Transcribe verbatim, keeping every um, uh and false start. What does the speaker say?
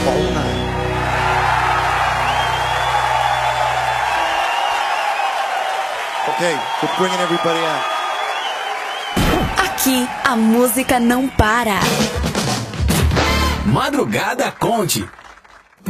all night. Okay, we're bringing everybody out. Aqui a música não para. Madrugada Conte.